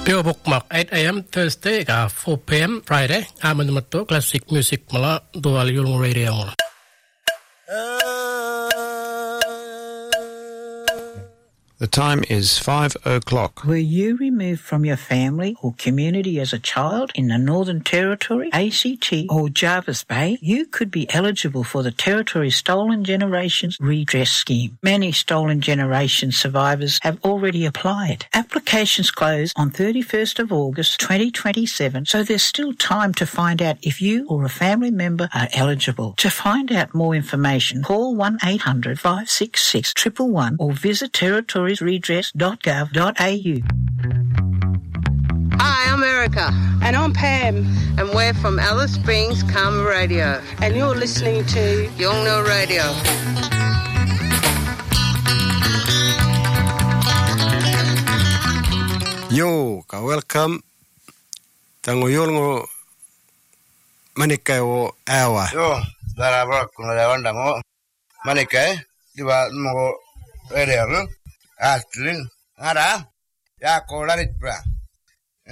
Pio Bookmark 8 a.m. Thursday 4 p.m. Friday. Amanamato classic music mala dual yung radio mala. The time is 5 o'clock. Were you removed from your family or community as a child in the Northern Territory, ACT or Jervis Bay? You could be eligible for the Territory Stolen Generations Redress Scheme. Many Stolen Generations survivors have already applied. Applications close on 31st of August 2027, so there's still time to find out if you or a family member are eligible. To find out more information, call 1-800-566-111 or visit territoriesredress.gov.au. Hi, I'm Erica. And I'm Pam. And we're from Alice Springs Karma Radio. And you're listening to Yolngu Radio. Yo, ka welcome. Tango Yolngu Manikai o Awa. Yo, darabra kuna lewanda mo. Manikai, diba mo radio no? Astlin, ara, ya ko larit pra.